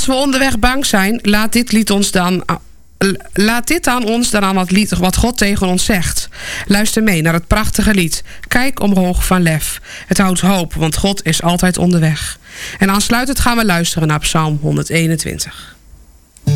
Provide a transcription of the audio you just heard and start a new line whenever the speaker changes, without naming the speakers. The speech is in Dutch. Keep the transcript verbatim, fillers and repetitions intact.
Als we onderweg bang zijn, laat dit lied ons dan... Laat dit aan ons dan aan wat, lied, wat God tegen ons zegt. Luister mee naar het prachtige lied. Kijk omhoog van lef. Het houdt hoop, want God is altijd onderweg. En aansluitend gaan we luisteren naar Psalm honderdeenentwintig.